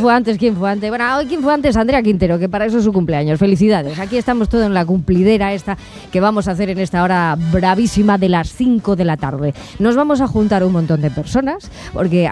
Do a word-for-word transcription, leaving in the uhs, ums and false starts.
fue antes? ¿Quién fue antes? Bueno, hoy quién fue antes, Andrea Quintero, que para eso es su cumpleaños. Felicidades. Aquí estamos todos en la cumplidera esta que vamos a hacer en esta hora bravísima de las cinco de la tarde. Nos vamos a juntar un montón de personas porque